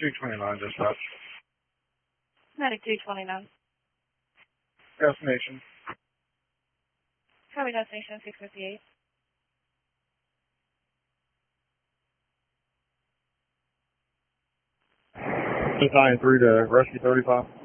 229 dispatch. Medic 229. Destination. Copy destination 658. Just 93 to rescue 35.